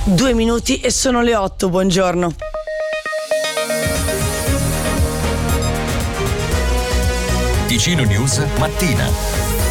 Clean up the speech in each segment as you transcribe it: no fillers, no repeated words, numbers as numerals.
2 minuti e sono le 8, buongiorno. Ticino News mattina.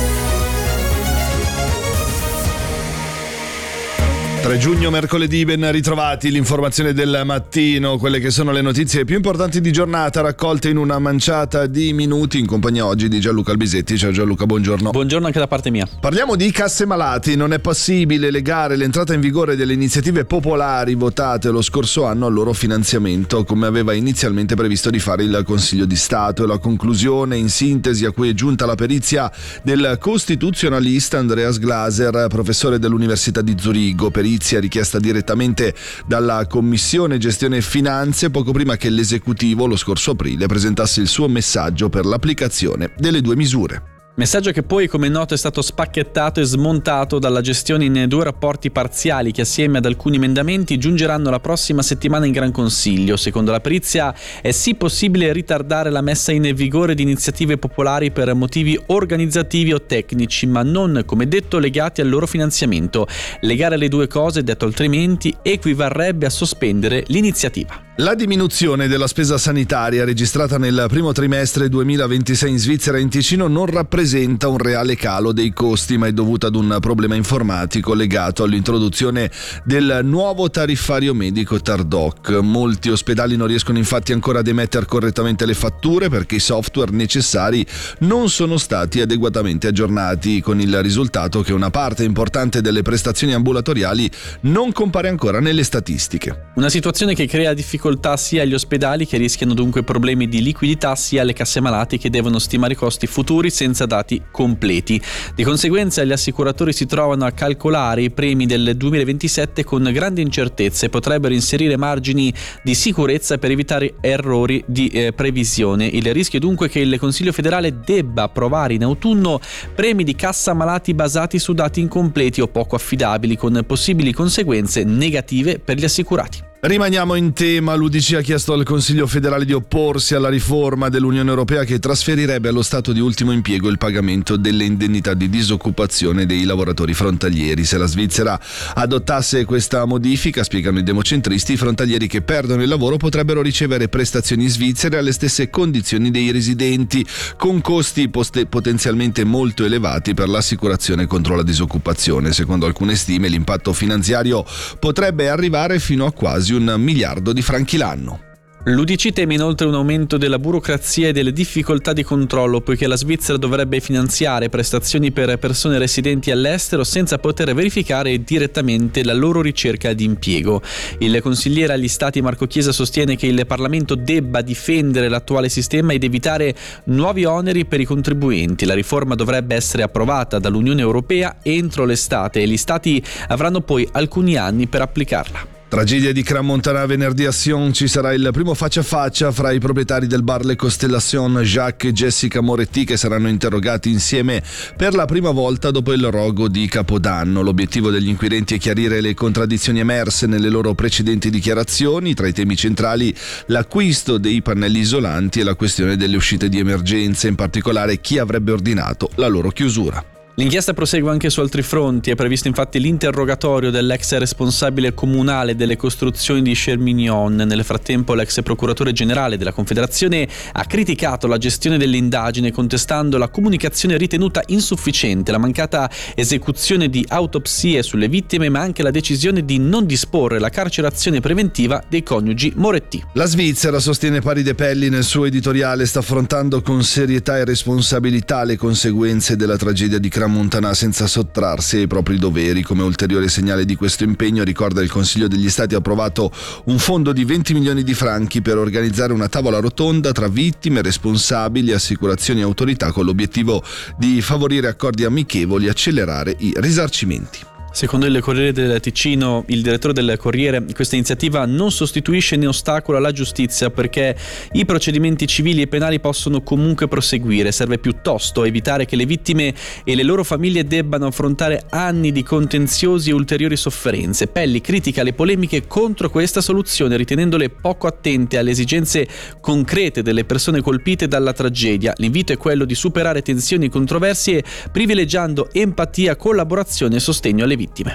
3 giugno, mercoledì, ben ritrovati. L'informazione del mattino, quelle che sono le notizie più importanti di giornata raccolte in una manciata di minuti in compagnia oggi di Gianluca Albisetti. Ciao Gianluca, buongiorno. Buongiorno anche da parte mia. Parliamo di casse malati. Non è possibile legare l'entrata in vigore delle iniziative popolari votate lo scorso anno al loro finanziamento, come aveva inizialmente previsto di fare il Consiglio di Stato. E la conclusione, in sintesi, a cui è giunta la perizia del costituzionalista Andreas Glaser, professore dell'Università di Zurigo, perizia richiesta direttamente dalla Commissione Gestione e Finanze poco prima che l'esecutivo lo scorso aprile presentasse il suo messaggio per l'applicazione delle 2 misure. Messaggio che poi, come noto, è stato spacchettato e smontato dalla gestione in 2 rapporti parziali che, assieme ad alcuni emendamenti, giungeranno la prossima settimana in Gran Consiglio. Secondo la perizia è sì possibile ritardare la messa in vigore di iniziative popolari per motivi organizzativi o tecnici, ma non, come detto, legati al loro finanziamento. Legare le 2 cose, detto altrimenti, equivarrebbe a sospendere l'iniziativa. La diminuzione della spesa sanitaria registrata nel primo trimestre 2026 in Svizzera e in Ticino non rappresenta un reale calo dei costi, ma è dovuta ad un problema informatico legato all'introduzione del nuovo tariffario medico TARDOC. Molti ospedali non riescono infatti ancora ad emettere correttamente le fatture perché i software necessari non sono stati adeguatamente aggiornati, con il risultato che una parte importante delle prestazioni ambulatoriali non compare ancora nelle statistiche. Una situazione che crea difficoltà sia agli ospedali, che rischiano dunque problemi di liquidità, sia alle casse malati, che devono stimare i costi futuri senza dati completi. Di conseguenza gli assicuratori si trovano a calcolare i premi del 2027 con grandi incertezze e potrebbero inserire margini di sicurezza per evitare errori di previsione. Il rischio è dunque che il Consiglio federale debba approvare in autunno premi di cassa malati basati su dati incompleti o poco affidabili, con possibili conseguenze negative per gli assicurati. Rimaniamo in tema. L'UDC ha chiesto al Consiglio federale di opporsi alla riforma dell'Unione Europea che trasferirebbe allo Stato di ultimo impiego il pagamento delle indennità di disoccupazione dei lavoratori frontalieri. Se la Svizzera adottasse questa modifica, spiegano i democentristi, i frontalieri che perdono il lavoro potrebbero ricevere prestazioni svizzere alle stesse condizioni dei residenti, con costi potenzialmente molto elevati per l'assicurazione contro la disoccupazione. Secondo alcune stime l'impatto finanziario potrebbe arrivare fino a quasi 1 miliardo di franchi l'anno. L'UDC teme inoltre un aumento della burocrazia e delle difficoltà di controllo, poiché la Svizzera dovrebbe finanziare prestazioni per persone residenti all'estero senza poter verificare direttamente la loro ricerca di impiego. Il consigliere agli Stati Marco Chiesa sostiene che il Parlamento debba difendere l'attuale sistema ed evitare nuovi oneri per i contribuenti. La riforma dovrebbe essere approvata dall'Unione Europea entro l'estate e gli Stati avranno poi alcuni anni per applicarla. Tragedia di Crans-Montana. Venerdì a Sion ci sarà il primo faccia a faccia fra i proprietari del bar Le Constellation, Jacques e Jessica Moretti, che saranno interrogati insieme per la prima volta dopo il rogo di Capodanno. L'obiettivo degli inquirenti è chiarire le contraddizioni emerse nelle loro precedenti dichiarazioni. Tra i temi centrali l'acquisto dei pannelli isolanti e la questione delle uscite di emergenza, in particolare chi avrebbe ordinato la loro chiusura. L'inchiesta prosegue anche su altri fronti. È previsto infatti l'interrogatorio dell'ex responsabile comunale delle costruzioni di Chermignon. Nel frattempo l'ex procuratore generale della Confederazione ha criticato la gestione dell'indagine, contestando la comunicazione ritenuta insufficiente, la mancata esecuzione di autopsie sulle vittime, ma anche la decisione di non disporre la carcerazione preventiva dei coniugi Moretti. La Svizzera, sostiene Pari De Pelli nel suo editoriale, sta affrontando con serietà e responsabilità le conseguenze della tragedia di Crans-Montana senza sottrarsi ai propri doveri. Come ulteriore segnale di questo impegno, ricorda, il Consiglio degli Stati ha approvato un fondo di 20 milioni di franchi per organizzare una tavola rotonda tra vittime, responsabili, assicurazioni e autorità, con l'obiettivo di favorire accordi amichevoli e accelerare i risarcimenti. Secondo il Corriere del Ticino, il direttore del Corriere, questa iniziativa non sostituisce né ostacola la giustizia, perché i procedimenti civili e penali possono comunque proseguire. Serve piuttosto evitare che le vittime e le loro famiglie debbano affrontare anni di contenziosi e ulteriori sofferenze. Pelli critica le polemiche contro questa soluzione, ritenendole poco attente alle esigenze concrete delle persone colpite dalla tragedia. L'invito è quello di superare tensioni e controversie, privilegiando empatia, collaborazione e sostegno alle vittime.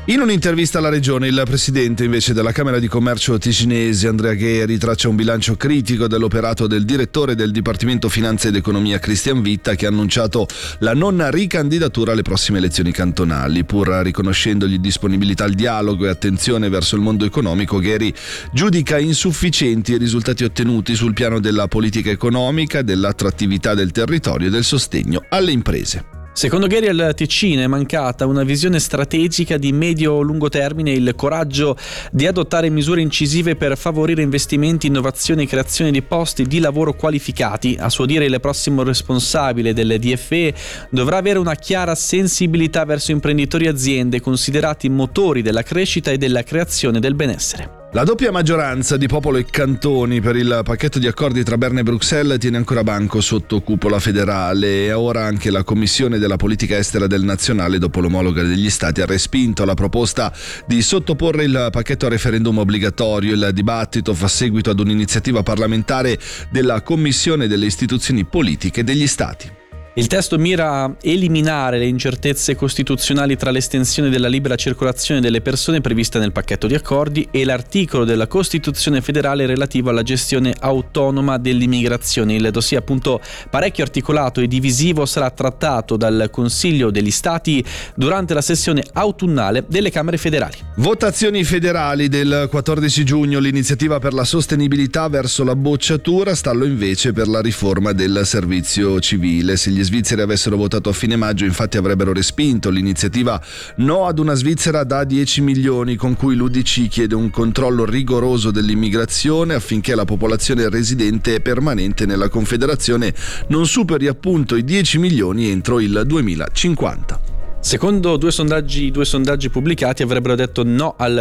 In un'intervista alla Regione, il presidente invece della Camera di Commercio ticinese, Andrea Gheri, traccia un bilancio critico dell'operato del direttore del Dipartimento Finanza ed Economia Cristian Vitta, che ha annunciato la non ricandidatura alle prossime elezioni cantonali. Pur riconoscendogli disponibilità al dialogo e attenzione verso il mondo economico, Gheri giudica insufficienti i risultati ottenuti sul piano della politica economica, dell'attrattività del territorio e del sostegno alle imprese. Secondo Gheri al Ticino è mancata una visione strategica di medio-lungo termine e il coraggio di adottare misure incisive per favorire investimenti, innovazione e creazione di posti di lavoro qualificati. A suo dire il prossimo responsabile del DFE dovrà avere una chiara sensibilità verso imprenditori e aziende considerati motori della crescita e della creazione del benessere. La doppia maggioranza di popolo e cantoni per il pacchetto di accordi tra Berna e Bruxelles tiene ancora banco sotto cupola federale e ora anche la Commissione della Politica Estera del Nazionale, dopo l'omologa degli Stati, ha respinto la proposta di sottoporre il pacchetto a referendum obbligatorio. Il dibattito fa seguito ad un'iniziativa parlamentare della Commissione delle istituzioni politiche degli Stati. Il testo mira a eliminare le incertezze costituzionali tra l'estensione della libera circolazione delle persone prevista nel pacchetto di accordi e l'articolo della Costituzione federale relativo alla gestione autonoma dell'immigrazione. Il dossier, appunto parecchio articolato e divisivo, sarà trattato dal Consiglio degli Stati durante la sessione autunnale delle Camere federali. Votazioni federali del 14 giugno, l'iniziativa per la sostenibilità verso la bocciatura, stallo invece per la riforma del servizio civile. Se gli svizzeri avessero votato a fine maggio, infatti, avrebbero respinto l'iniziativa No ad una Svizzera da 10 milioni, con cui l'UDC chiede un controllo rigoroso dell'immigrazione affinché la popolazione residente e permanente nella Confederazione non superi appunto i 10 milioni entro il 2050. Secondo due sondaggi pubblicati avrebbero detto no al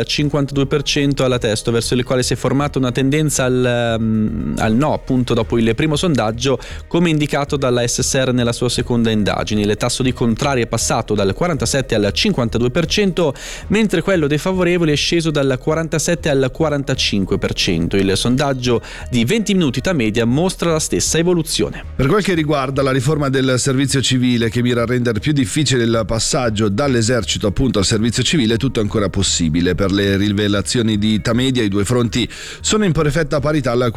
52% alla testo, verso il quale si è formata una tendenza al no, appunto dopo il primo sondaggio, come indicato dalla SSR nella sua seconda indagine. Il tasso di contrari è passato dal 47 al 52%, mentre quello dei favorevoli è sceso dal 47 al 45%. Il sondaggio di 20 minuti età media mostra la stessa evoluzione. Per quel che riguarda la riforma del servizio civile, che mira a rendere più difficile il passaggio dall'esercito appunto al servizio civile, tutto è ancora possibile. Per le rivelazioni di età media i due fronti sono in perfetta parità al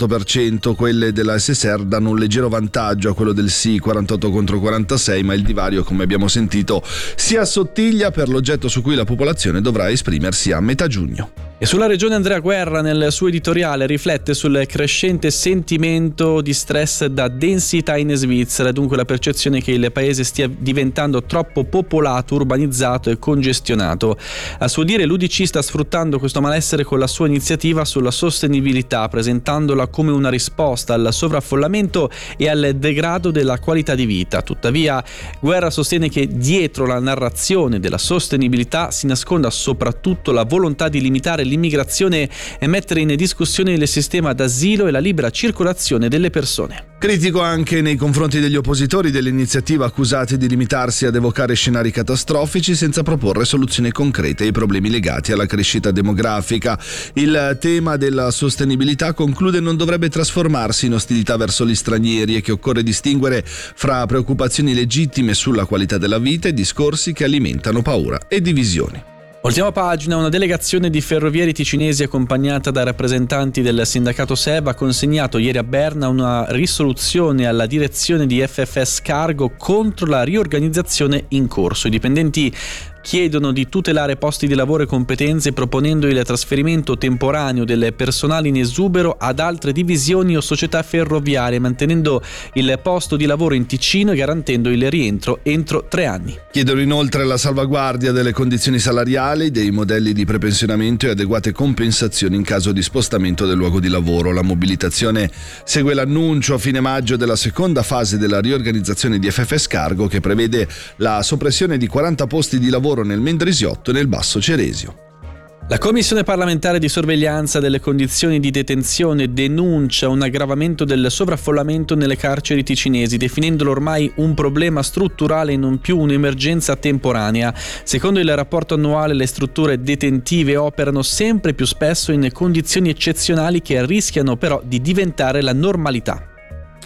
48%, quelle della SSR danno un leggero vantaggio a quello del sì, 48 contro 46, ma il divario, come abbiamo sentito, si assottiglia per l'oggetto su cui la popolazione dovrà esprimersi a metà giugno. E sulla regione Andrea Guerra nel suo editoriale riflette sul crescente sentimento di stress da densità in Svizzera, dunque la percezione che il paese stia diventando troppo popolato, urbanizzato e congestionato. A suo dire l'UDC sta sfruttando questo malessere con la sua iniziativa sulla sostenibilità, presentandola come una risposta al sovraffollamento e al degrado della qualità di vita. Tuttavia Guerra sostiene che dietro la narrazione della sostenibilità si nasconda soprattutto la volontà di limitare l'immigrazione e mettere in discussione il sistema d'asilo e la libera circolazione delle persone. Critico anche nei confronti degli oppositori dell'iniziativa, accusati di limitarsi ad evocare scenari catastrofici senza proporre soluzioni concrete ai problemi legati alla crescita demografica. Il tema della sostenibilità, conclude, non dovrebbe trasformarsi in ostilità verso gli stranieri e che occorre distinguere fra preoccupazioni legittime sulla qualità della vita e discorsi che alimentano paura e divisioni. Ultima pagina, una delegazione di ferrovieri ticinesi accompagnata da rappresentanti del sindacato SEB ha consegnato ieri a Berna una risoluzione alla direzione di FFS Cargo contro la riorganizzazione in corso. I dipendenti chiedono di tutelare posti di lavoro e competenze, proponendo il trasferimento temporaneo del personale in esubero ad altre divisioni o società ferroviarie, mantenendo il posto di lavoro in Ticino e garantendo il rientro entro 3 anni. Chiedono inoltre la salvaguardia delle condizioni salariali, dei modelli di prepensionamento e adeguate compensazioni in caso di spostamento del luogo di lavoro. La mobilitazione segue l'annuncio a fine maggio della seconda fase della riorganizzazione di FFS Cargo, che prevede la soppressione di 40 posti di lavoro nel Mendrisiotto e nel Basso Ceresio. La Commissione parlamentare di sorveglianza delle condizioni di detenzione denuncia un aggravamento del sovraffollamento nelle carceri ticinesi, definendolo ormai un problema strutturale e non più un'emergenza temporanea. Secondo il rapporto annuale, le strutture detentive operano sempre più spesso in condizioni eccezionali che rischiano però di diventare la normalità.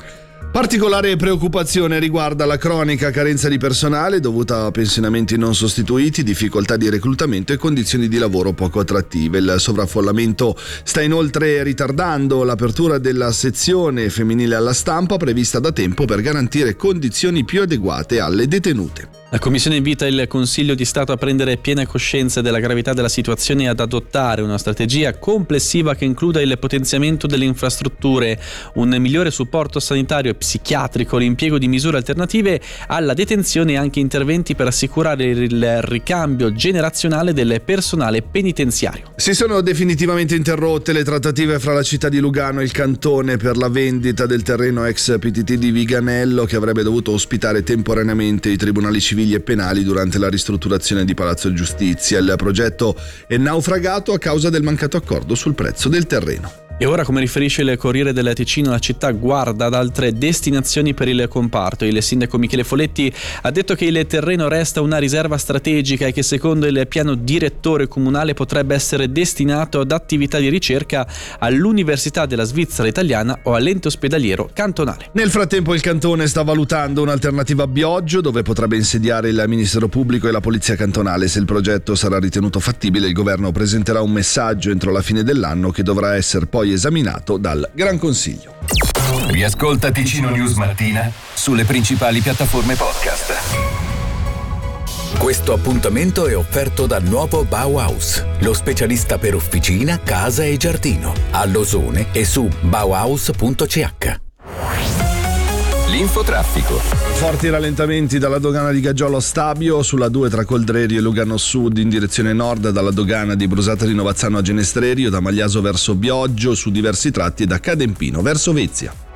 Particolare preoccupazione riguarda la cronica carenza di personale dovuta a pensionamenti non sostituiti, difficoltà di reclutamento e condizioni di lavoro poco attrattive. Il sovraffollamento sta inoltre ritardando l'apertura della sezione femminile alla Stampa prevista da tempo per garantire condizioni più adeguate alle detenute. La Commissione invita il Consiglio di Stato a prendere piena coscienza della gravità della situazione e ad adottare una strategia complessiva che includa il potenziamento delle infrastrutture, un migliore supporto sanitario e psichiatrico, l'impiego di misure alternative alla detenzione e anche interventi per assicurare il ricambio generazionale del personale penitenziario. Si sono definitivamente interrotte le trattative fra la città di Lugano e il cantone per la vendita del terreno ex PTT di Viganello, che avrebbe dovuto ospitare temporaneamente i tribunali civili e penali durante la ristrutturazione di Palazzo Giustizia. Il progetto è naufragato a causa del mancato accordo sul prezzo del terreno. E ora, come riferisce il Corriere del Ticino, la città guarda ad altre destinazioni per il comparto. Il sindaco Michele Foletti ha detto che il terreno resta una riserva strategica e che secondo il piano direttore comunale potrebbe essere destinato ad attività di ricerca all'Università della Svizzera Italiana o all'ente ospedaliero cantonale. Nel frattempo il cantone sta valutando un'alternativa a Bioggio, dove potrebbe insediare il Ministero Pubblico e la Polizia Cantonale. Se il progetto sarà ritenuto fattibile, il governo presenterà un messaggio entro la fine dell'anno che dovrà essere poi esaminato dal Gran Consiglio. Riascolta Ticino News Mattina sulle principali piattaforme podcast. Questo appuntamento è offerto dal nuovo Bauhaus, lo specialista per officina, casa e giardino, a Losone e su bauhaus.ch. L'infotraffico. Forti rallentamenti dalla dogana di Gaggiolo a Stabio, sulla 2 tra Coldreri e Lugano Sud in direzione nord, dalla dogana di Brusata di Novazzano a Genestrerio, da Magliaso verso Bioggio su diversi tratti e da Cadempino verso Vezia.